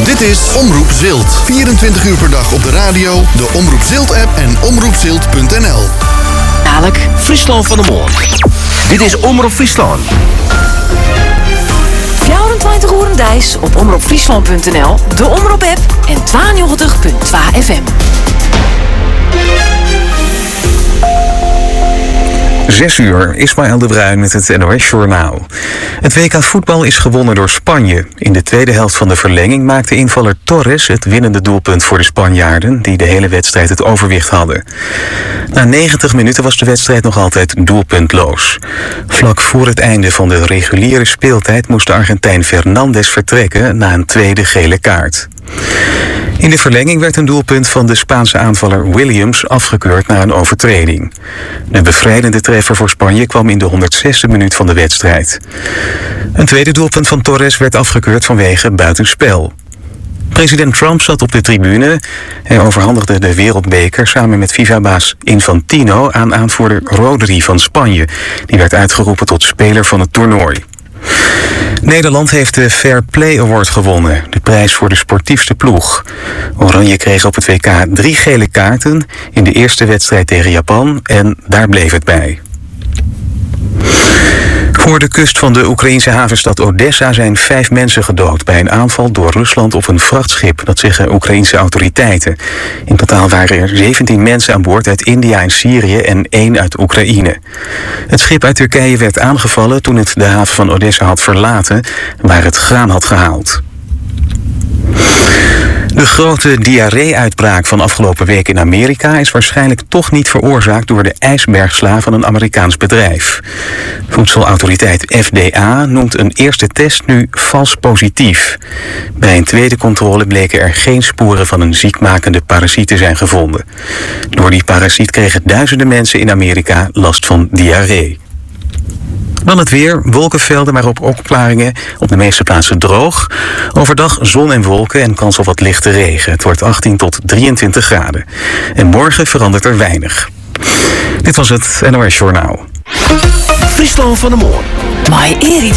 Dit is Omroep Zilt. 24 uur per dag op de radio, de Omroep Zilt-app en omroepzilt.nl. Dadelijk Friesland van de Morgen. Dit is Omroep Friesland. 24 uur dijs op omroepfriesland.nl, de Omroep-app en 92.2 FM. 6 uur, Ismaël de Bruin met het NOS-journaal. Het WK voetbal is gewonnen door Spanje. In de tweede helft van de verlenging maakte invaller Torres het winnende doelpunt voor de Spanjaarden, die de hele wedstrijd het overwicht hadden. Na 90 minuten was de wedstrijd nog altijd doelpuntloos. Vlak voor het einde van de reguliere speeltijd moest de Argentijn Fernandes vertrekken na een tweede gele kaart. In de verlenging werd een doelpunt van de Spaanse aanvaller Williams afgekeurd na een overtreding. De bevrijdende treffer voor Spanje kwam in de 106e minuut van de wedstrijd. Een tweede doelpunt van Torres werd afgekeurd vanwege buitenspel. President Trump zat op de tribune. Hij overhandigde de wereldbeker samen met FIFA-baas Infantino aan aanvoerder Rodri van Spanje. Die werd uitgeroepen tot speler van het toernooi. Nederland heeft de Fair Play Award gewonnen, de prijs voor de sportiefste ploeg. Oranje kreeg op het WK 3 gele kaarten in de eerste wedstrijd tegen Japan en daar bleef het bij. Voor de kust van de Oekraïnse havenstad Odessa zijn 5 mensen gedood bij een aanval door Rusland op een vrachtschip, dat zeggen Oekraïnse autoriteiten. In totaal waren er 17 mensen aan boord uit India en Syrië en 1 uit Oekraïne. Het schip uit Turkije werd aangevallen toen het de haven van Odessa had verlaten, waar het graan had gehaald. De grote diarree-uitbraak van afgelopen week in Amerika is waarschijnlijk toch niet veroorzaakt door de ijsbergsla van een Amerikaans bedrijf. Voedselautoriteit FDA noemt een eerste test nu vals positief. Bij een tweede controle bleken er geen sporen van een ziekmakende parasiet te zijn gevonden. Door die parasiet kregen duizenden mensen in Amerika last van diarree. Dan het weer, wolkenvelden, maar ook opklaringen, op de meeste plaatsen droog. Overdag zon en wolken en kans op wat lichte regen. Het wordt 18 tot 23 graden. En morgen verandert er weinig. Dit was het NOS Journaal. Friesland van de Morgen. Maar Erik